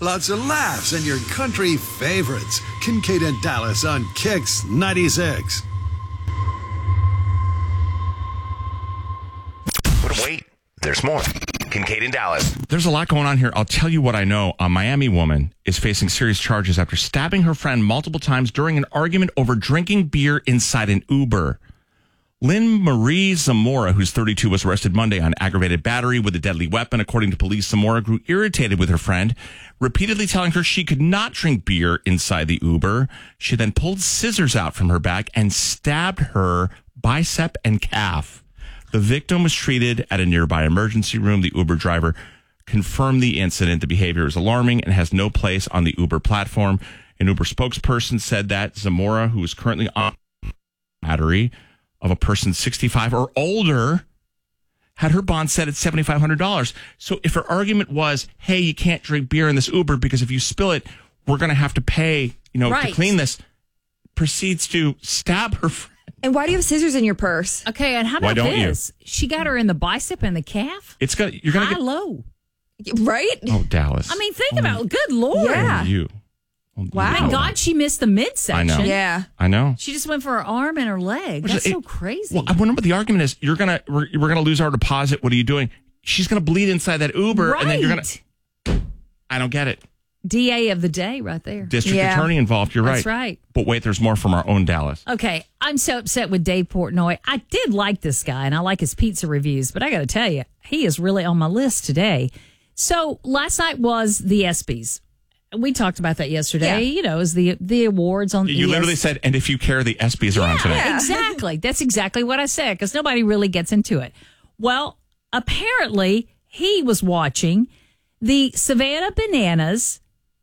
lots of laughs, and your country favorites. Kincaid and Dallas on Kix 96. But wait, there's more. Kincaid and Dallas. There's a lot going on here. I'll tell you what I know. A Miami woman is facing serious charges after stabbing her friend multiple times during an argument over drinking beer inside an Uber. Lynn Marie Zamora, who's 32, was arrested Monday on aggravated battery with a deadly weapon. According to police, Zamora grew irritated with her friend, repeatedly telling her she could not drink beer inside the Uber. She then pulled scissors out from her back and stabbed her bicep and calf. The victim was treated at a nearby emergency room. The Uber driver confirmed the incident. The behavior is alarming and has no place on the Uber platform. An Uber spokesperson said that Zamora, who is currently on battery of a person 65 or older, had her bond set at $7,500. So if her argument was, hey, you can't drink beer in this Uber because if you spill it, we're going to have to pay, to clean this, proceeds to stab her friend. And why do you have scissors in your purse? Okay, and how about this? She got her in the bicep and the calf? You're going to get low. Right? Oh, Dallas. I mean, think about it. Good Lord. Yeah. Wow. Thank God she missed the midsection. I know. Yeah. I know. She just went for her arm and her leg. That's so crazy. Well, I wonder what the argument is. We're gonna lose our deposit. What are you doing? She's gonna bleed inside that Uber, and then you're gonna. I don't get it. DA of the day, right there. District attorney involved. You're right. That's right. But wait, there's more from our own Dallas. Okay, I'm so upset with Dave Portnoy. I did like this guy, and I like his pizza reviews, but I got to tell you, he is really on my list today. So last night was the ESPYs. We talked about that yesterday. Yeah. It was the awards on. You literally said, "And if you care, the ESPYs are on today." Yeah, exactly. That's exactly what I said because nobody really gets into it. Well, apparently he was watching the Savannah Bananas.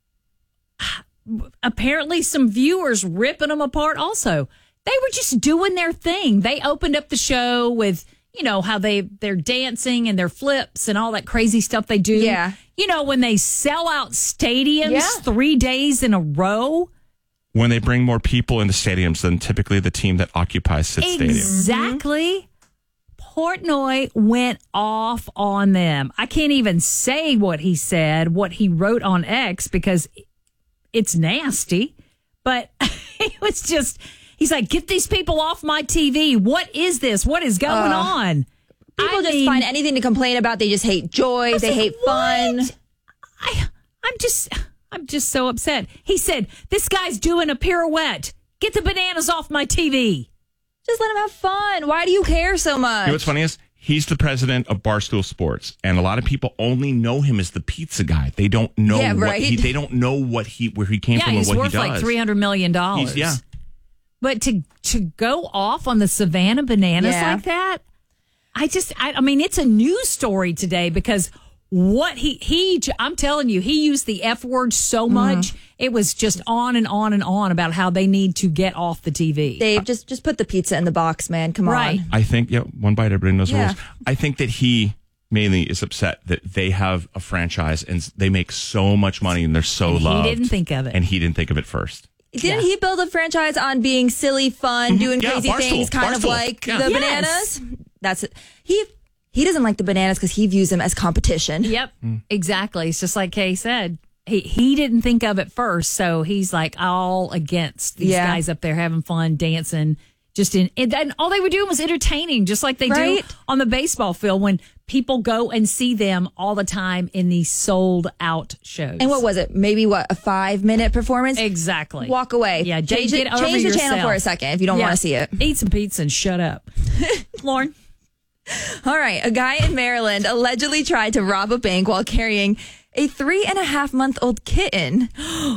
Apparently, some viewers ripping them apart. Also, they were just doing their thing. They opened up the show with how they're dancing and their flips and all that crazy stuff they do. Yeah. When they sell out stadiums 3 days in a row. When they bring more people into stadiums than typically the team that occupies said stadium. Exactly. Portnoy went off on them. I can't even say what he said, what he wrote on X, because it's nasty. But it was just... He's like, get these people off my TV. What is this? What is going on? People just find anything to complain about. They just hate joy. They hate fun. I'm just so upset. He said, this guy's doing a pirouette. Get the bananas off my TV. Just let him have fun. Why do you care so much? You know what's funny is he's the president of Barstool Sports, and a lot of people only know him as the pizza guy. They don't know where he came from and what he does. Yeah, he's worth like $300 million. Yeah. But to go off on the Savannah Bananas like that, I mean, it's a news story today because what I'm telling you, he used the F word so much. It was just on and on and on about how they need to get off the TV. Dave, just put the pizza in the box, man. Come on. I think, one bite, everybody knows the rules. I think that he mainly is upset that they have a franchise and they make so much money and they're so loved. He didn't think of it. And he didn't think of it first. Didn't he build a franchise on being silly, fun, doing crazy Barstool, things, kind of like the bananas? That's it. He doesn't like the bananas because he views them as competition. Yep, exactly. It's just like Kay said. He didn't think of it first, so he's like all against these guys up there having fun, dancing. And all they were doing was entertaining, just like they do on the baseball field when people go and see them all the time in these sold out shows. And what was it? Maybe a 5-minute performance? Exactly. Walk away. Yeah, change the channel for a second if you don't want to see it. Eat some pizza and shut up. Lauren. All right. A guy in Maryland allegedly tried to rob a bank while carrying a 3.5-month-old kitten.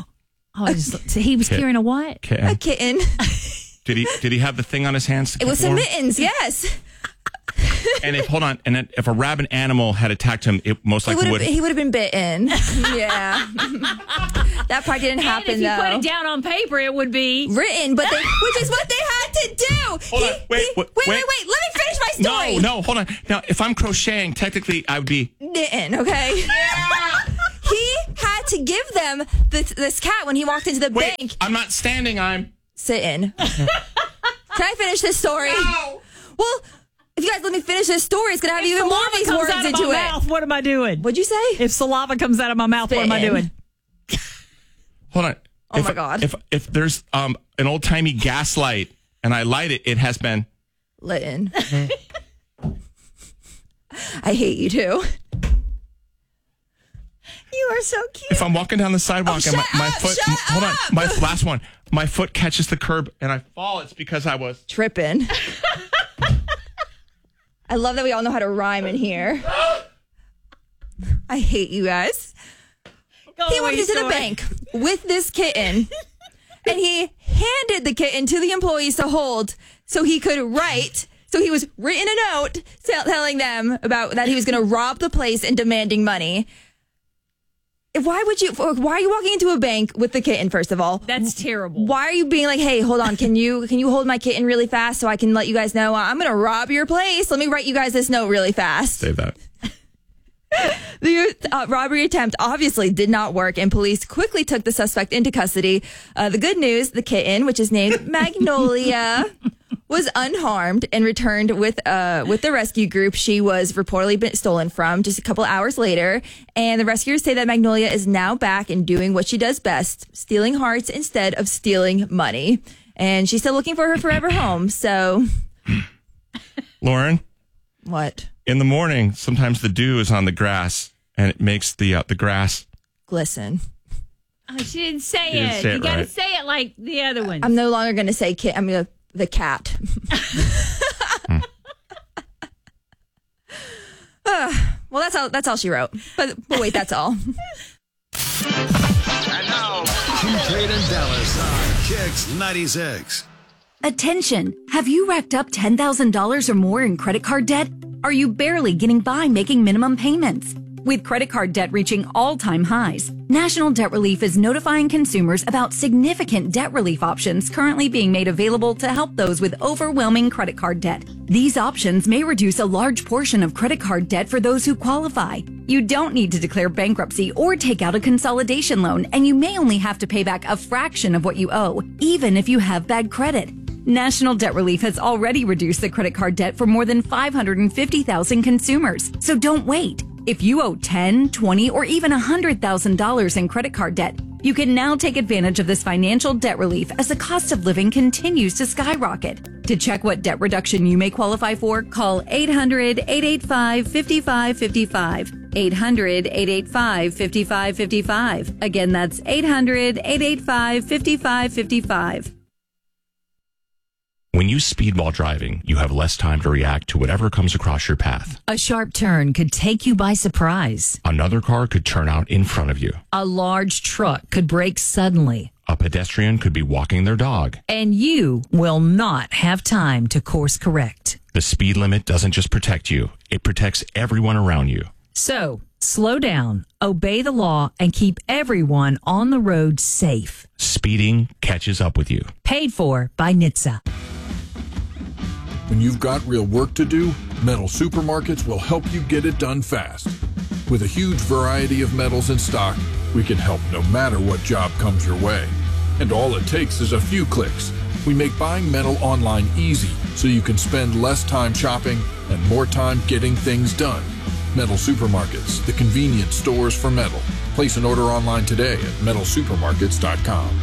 He was carrying a what? A kitten. Did he have the thing on his hands? It was some mittens, yes. And if a rabid animal had attacked him, it most likely would. He would have been bitten. Yeah, that part didn't happen. And if though. you put it down on paper, it would be written, which is what they had to do. Hold on, wait. Let me finish my story. No, hold on. Now, if I'm crocheting, technically, I would be knitting. Okay. Yeah. He had to give them this cat when he walked into the bank. I'm not standing. I'm sitting. Can I finish this story? No. Well, if you guys let me finish this story, it's going to have even more of these words into it. Mouth, what am I doing? What'd you say? If saliva comes out of my mouth, what am I doing? Hold on. Oh my God. If there's an old timey gas light and I light it, it has been lit in. I hate you too. You are so cute. If I'm walking down the sidewalk and my foot, hold on, my last one, my foot catches the curb and I fall, it's because I was tripping. I love that we all know how to rhyme in here. I hate you guys. He walked into the bank with this kitten and he handed the kitten to the employees to hold so he could write. So he was written a note telling them about that he was going to rob the place and demanding money. Why are you walking into a bank with the kitten, first of all? That's terrible. Why are you being like, hey, hold on, can you hold my kitten really fast so I can let you guys know I'm going to rob your place? Let me write you guys this note really fast. Save that. The robbery attempt obviously did not work, and police quickly took the suspect into custody. The good news, the kitten, which is named Magnolia, was unharmed and returned with the rescue group she was reportedly been stolen from just a couple hours later. And the rescuers say that Magnolia is now back and doing what she does best, stealing hearts instead of stealing money. And she's still looking for her forever home. So, Lauren? What? In the morning, sometimes the dew is on the grass and it makes the grass glisten. Oh, she didn't say You it. say it You got to right. say it like the other one. I'm no longer going to say kit. I'm going to the cat. Well, that's all she wrote. But wait, that's all. And now, Kincaid and Dallas on Kicks 96. Attention! Have you racked up $10,000 or more in credit card debt? Are you barely getting by making minimum payments? With credit card debt reaching all-time highs, National Debt Relief is notifying consumers about significant debt relief options currently being made available to help those with overwhelming credit card debt. These options may reduce a large portion of credit card debt for those who qualify. You don't need to declare bankruptcy or take out a consolidation loan, and you may only have to pay back a fraction of what you owe, even if you have bad credit. National Debt Relief has already reduced the credit card debt for more than 550,000 consumers. So don't wait. If you owe $10,000, $20,000, or even $100,000 in credit card debt, you can now take advantage of this financial debt relief as the cost of living continues to skyrocket. To check what debt reduction you may qualify for, call 800-885-5555. 800-885-5555. Again, that's 800-885-5555. When you speed while driving, you have less time to react to whatever comes across your path. A sharp turn could take you by surprise. Another car could turn out in front of you. A large truck could brake suddenly. A pedestrian could be walking their dog. And you will not have time to course correct. The speed limit doesn't just protect you, it protects everyone around you. So, slow down, obey the law, and keep everyone on the road safe. Speeding catches up with you. Paid for by NHTSA. When you've got real work to do, Metal Supermarkets will help you get it done fast. With a huge variety of metals in stock, we can help no matter what job comes your way. And all it takes is a few clicks. We make buying metal online easy so you can spend less time shopping and more time getting things done. Metal Supermarkets, the convenient stores for metal. Place an order online today at metalsupermarkets.com.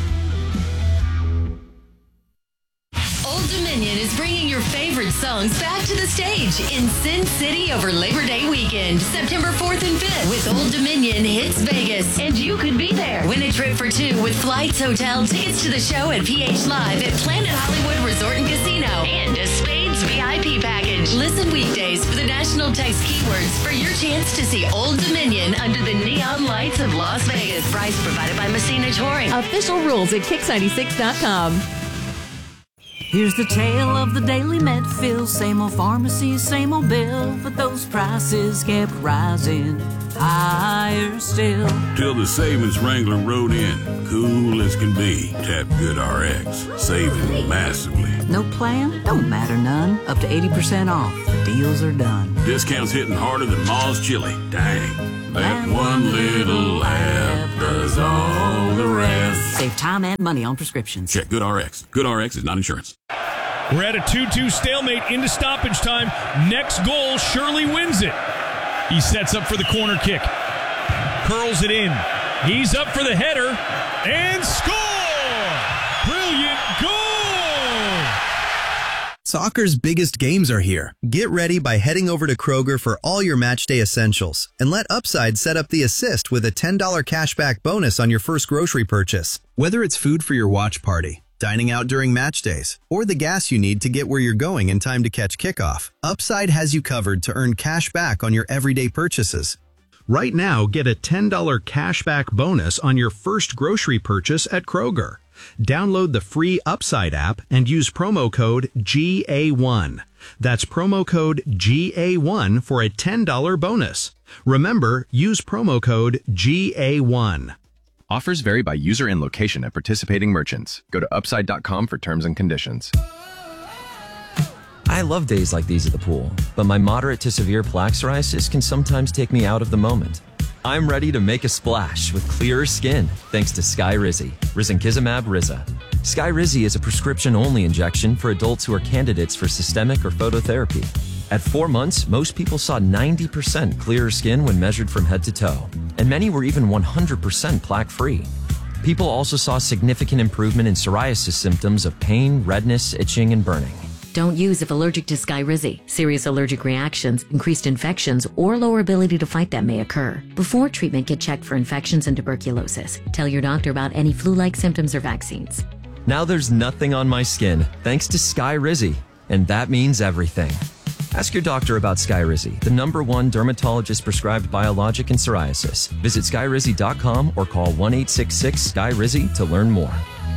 Old Dominion is bringing your favorite songs back to the stage in Sin City over Labor Day weekend, September 4th and 5th with Old Dominion Hits Vegas. And you could be there. Win a trip for two with flights, hotel, tickets to the show at PH Live at Planet Hollywood Resort and Casino and a Spades VIP package. Listen weekdays for the national text keywords for your chance to see Old Dominion under the neon lights of Las Vegas. Price provided by Messina Touring. Official rules at Kix96.com. Here's the tale of the daily Medfill. Same old pharmacy, same old bill, but those prices kept rising higher still. Till the savings wrangler rode in, cool as can be. Tap GoodRx, saving massively. No plan? Don't matter none. Up to 80% off. The deals are done. Discounts hitting harder than Ma's chili. Dang. That one little app does all the rest. Save time and money on prescriptions. Check GoodRx. GoodRx is not insurance. We're at a 2-2 stalemate into stoppage time. Next goal, Shirley wins it. He sets up for the corner kick. Curls it in. He's up for the header and score! Brilliant goal! Soccer's biggest games are here. Get ready by heading over to Kroger for all your matchday essentials and let Upside set up the assist with a $10 cashback bonus on your first grocery purchase. Whether it's food for your watch party, dining out during match days, or the gas you need to get where you're going in time to catch kickoff, Upside has you covered to earn cash back on your everyday purchases. Right now, get a $10 cashback bonus on your first grocery purchase at Kroger. Download the free Upside app and use promo code GA1. That's promo code GA1 for a $10 bonus. Remember, use promo code GA1. Offers vary by user and location at participating merchants. Go to upside.com for terms and conditions. I love days like these at the pool, but my moderate to severe plaque psoriasis can sometimes take me out of the moment. I'm ready to make a splash with clearer skin thanks to Skyrizi, risankizumab Riza. Skyrizi is a prescription-only injection for adults who are candidates for systemic or phototherapy. At 4 months, most people saw 90% clearer skin when measured from head to toe, and many were even 100% plaque-free. People also saw significant improvement in psoriasis symptoms of pain, redness, itching, and burning. Don't use if allergic to Skyrizi. Serious allergic reactions, increased infections, or lower ability to fight them may occur. Before treatment, get checked for infections and tuberculosis. Tell your doctor about any flu-like symptoms or vaccines. Now there's nothing on my skin thanks to Skyrizi, and that means everything. Ask your doctor about Skyrizi, the #1 dermatologist-prescribed biologic in psoriasis. Visit Skyrizi.com or call 1-866-SKY-RIZI to learn more.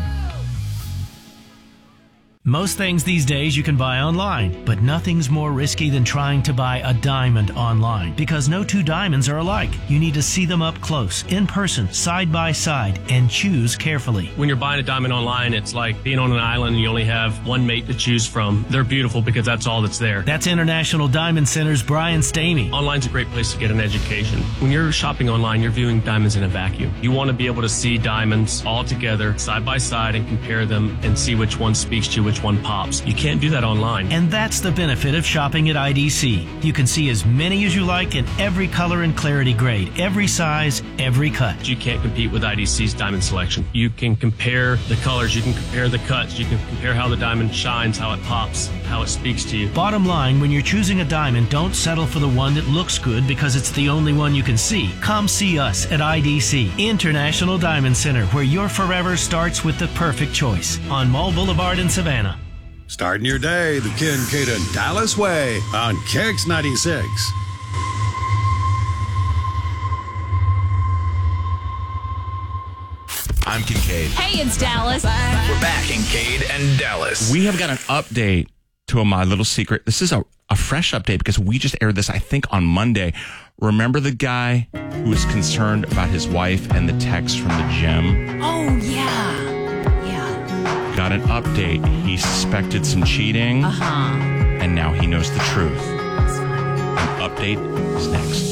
Most things these days you can buy online, but nothing's more risky than trying to buy a diamond online, because no two diamonds are alike. You need to see them up close, in person, side by side, and choose carefully. When you're buying a diamond online, it's like being on an island and you only have one mate to choose from. They're beautiful because that's all that's there. That's International Diamond Center's Brian Stamey. Online's a great place to get an education. When you're shopping online, you're viewing diamonds in a vacuum. You want to be able to see diamonds all together, side by side, and compare them and see which one speaks to you, which one pops. You can't do that online. And that's the benefit of shopping at IDC. You can see as many as you like in every color and clarity grade, every size, every cut. You can't compete with IDC's diamond selection. You can compare the colors, you can compare the cuts, you can compare how the diamond shines, how it pops, how it speaks to you. Bottom line, when you're choosing a diamond, don't settle for the one that looks good because it's the only one you can see. Come see us at IDC, International Diamond Center, where your forever starts with the perfect choice on Mall Boulevard in Savannah. Starting your day the Kincaid and Dallas way on Kicks 96. I'm Kincaid. Hey, it's Dallas. We're back, Kincaid and Dallas. We have got an update to My Little Secret. This is a fresh update because we just aired this, I think, on Monday. Remember the guy who was concerned about his wife and the text from the gym? Oh, yeah. Got an update. He suspected some cheating. And now he knows the truth. An update is next.